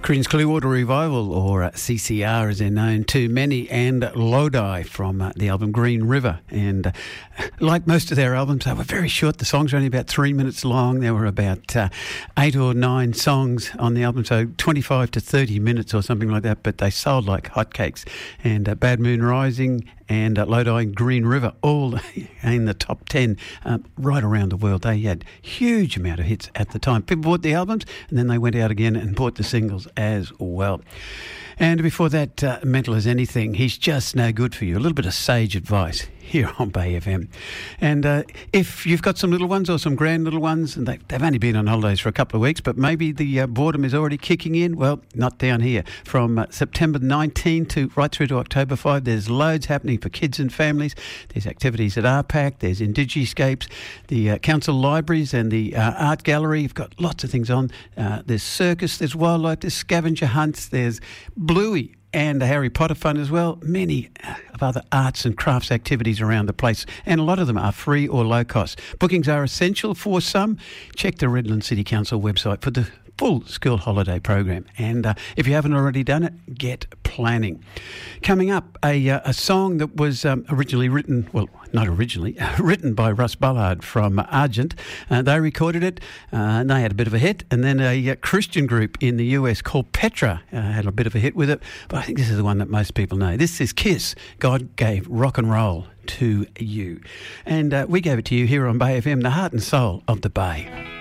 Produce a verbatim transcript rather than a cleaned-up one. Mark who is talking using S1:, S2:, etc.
S1: Creedence Clearwater Revival, or uh, C C R as they're known to many, and Lodi from uh, the album Green River. And uh, like most of their albums, they were very short. The songs were only about three minutes long. There were about uh, eight or nine songs on the album, so twenty-five to thirty minutes or something like that, but they sold like hotcakes. And uh, Bad Moon Rising and uh, Lodi and Green River, all in the top ten um, right around the world. They had huge amount of hits at the time. People bought the albums and then they went out again and bought the singles as well. And before that, uh, Mental as Anything, He's Just No Good For You. A little bit of sage advice here on Bay F M. And uh, if you've got some little ones or some grand little ones, and they, they've only been on holidays for a couple of weeks, but maybe the uh, boredom is already kicking in, well, not down here. From uh, September nineteenth to right through to October fifth, there's loads happening for kids and families. There's activities at R PAC, there's Indigiscapes, the uh, council libraries and the uh, art gallery. You've got lots of things on. Uh, there's circus, there's wildlife, there's scavenger hunts, there's Bluey, and a Harry Potter fun as well. Many of other arts and crafts activities around the place, and a lot of them are free or low cost. Bookings are essential for some. Check the Redland City Council website for the full school holiday program, and uh, if you haven't already done it, get planning. Coming up, a, uh, a song that was um, originally written, well, not originally, written by Russ Bullard from Argent. Uh, they recorded it, uh, and they had a bit of a hit, and then a, a Christian group in the U S called Petra uh, had a bit of a hit with it, but I think this is the one that most people know. This is Kiss, God Gave Rock and Roll to You. And uh, we gave it to you here on Bay F M, the heart and soul of the Bay.